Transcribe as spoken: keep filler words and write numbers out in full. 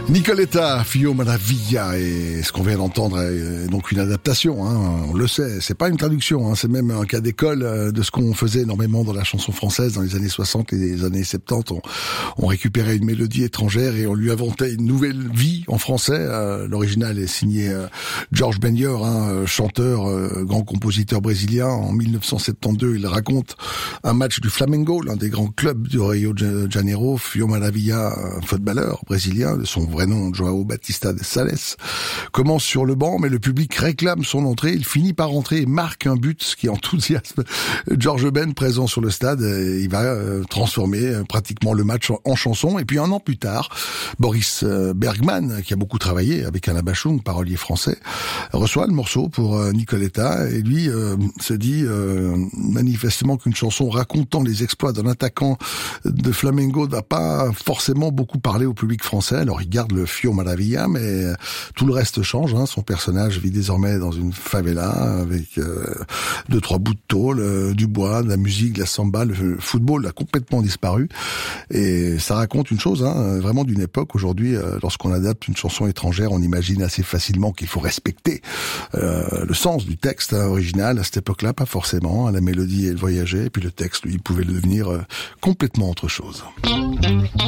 Nicoletta, Fio Maravilla, et ce qu'on vient d'entendre est donc une adaptation, hein, on le sait, c'est pas une traduction, hein, c'est même un cas d'école de ce qu'on faisait énormément dans la chanson française dans les années soixante et les années soixante-dix. On, on récupérait une mélodie étrangère et on lui inventait une nouvelle vie en français. Euh, l'original est signé euh, George Benyor, hein, chanteur, euh, grand compositeur brésilien. En mille neuf cent soixante-douze, il raconte un match du Flamengo, l'un des grands clubs du Rio de Janeiro. Fio Maravilla, un footballeur brésilien, de son vrai nom, João Batista de Sales, commence sur le banc, mais le public réclame son entrée. Il finit par entrer et marque un but, ce qui enthousiasme George Ben, présent sur le stade. Il va euh, transformer euh, pratiquement le match en, en chanson. Et puis un an plus tard, Boris euh, Bergman, qui a beaucoup travaillé avec Alain Bachung, parolier français, reçoit le morceau pour euh, Nicoletta, et lui euh, se dit euh, manifestement qu'une chanson racontant les exploits d'un attaquant de Flamengo n'a pas forcément beaucoup parlé au public français. Alors il garde le Fio Maravilla, mais tout le reste change, hein. Son personnage vit désormais dans une favela avec euh, deux trois bouts de tôle, euh, du bois, de la musique, de la samba. Le football a complètement disparu, et ça raconte une chose, hein, vraiment d'une époque. Aujourd'hui, euh, lorsqu'on adapte une chanson étrangère, on imagine assez facilement qu'il faut respecter euh, le sens du texte, hein, original. À cette époque-là, pas forcément. La mélodie, elle voyageait, et puis le texte, lui, pouvait devenir euh, complètement autre chose.